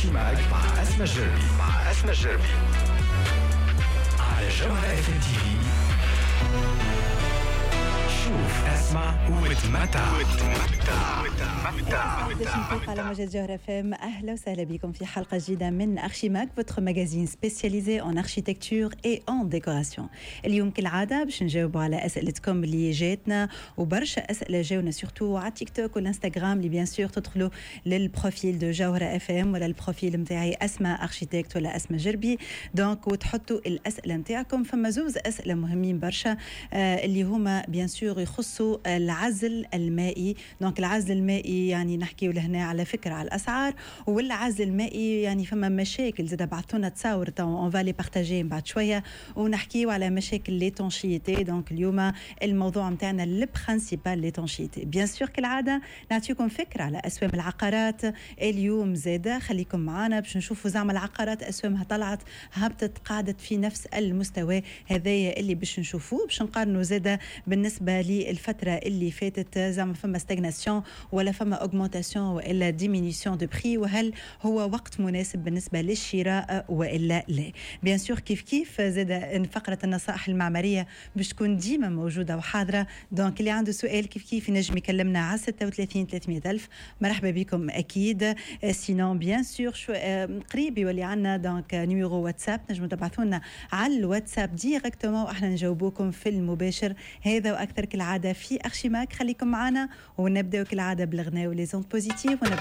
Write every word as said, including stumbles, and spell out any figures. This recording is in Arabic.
أرشيماغ مع أسماء الجربي مع أسماء الجربي على جوهرة اف ام تي في. شوف اسمع وتمتع وتمتع وتمتع على موجة جوهرة اف ام. أهلا وسهلا بكم في حلقة جديدة من أرشيماغ, votre magazine spécialisé en architecture et en décoration. اليوم كالعادة باش نجاوبوا على أسئلتكم اللي جاتنا, وبرشا أسئلة جاونا سورتو على تيك توك والإنستغرام اللي بيان سور تدخلوا للبروفيل دو جوهرة اف ام ولا البروفيل متاعي أسماء أرشيتكت ولا أسماء جربي. دونك وتحطوا الأسئلة متاعكم. فما زوز أسئلة مهمين برشا آه اللي هما بيان سور يخصوا العزل المائي. دونك العزل المائي يعني نحكيو لهنا على فكرة على الأسعار, والعزل المائي يعني فما مشاكل زاد بعثونا تصاور اون فالي بارتاجي بعد شوية, ونحكيو على مشاكل ليتونشيتي. دونك اليوم الموضوع متاعنا البرانسيبال ليتونشيتي. بيان سور كالعادة نعطيكم فكرة على أسوام العقارات اليوم زادة. خليكم معنا باش نشوفوا زعما العقارات أسوامها طلعت هبطت قاعدت في نفس المستوى هذايا اللي باش نشوفوه, باش نقارنوا زادة بالنسبة للفترة اللي فاتت زعما فما ستاغناسيون ولا فما اوغمونتاسيون والا ديمينيسيون دو بري, وهل هو وقت مناسب بالنسبه للشراء والا لا. بيان سور كيف كيف زاد فقره النصائح المعماريه باش تكون ديما موجوده وحاضره. دونك اللي عنده سؤال كيف كيف ينجم يكلمنا على ستة وثلاثين ثلاثمية ألف. مرحبا بكم اكيد. سينون بيان سور شو قريب يولي عندنا دونك نيميرو واتساب, نجموا تبعثوا لنا على الواتساب ديريكتومون واحنا نجاوبوكم في المباشر. هذا واكثر كالعاده في أرشيماغ. خليكم معنا ونبداو كالعاده بالغناء ولي زوند بوزيتيف.